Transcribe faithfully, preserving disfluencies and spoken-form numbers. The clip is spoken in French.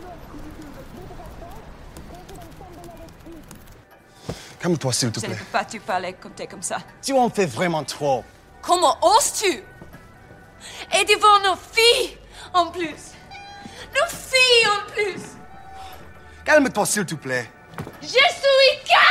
Calme-toi, s'il te Je plaît. ne peux pas te parler comme t'es comme ça. Tu en fais vraiment trop. Comment oses-tu? Et devant nos filles, en plus. Nos filles, en plus. Calme-toi, s'il te plaît. Je suis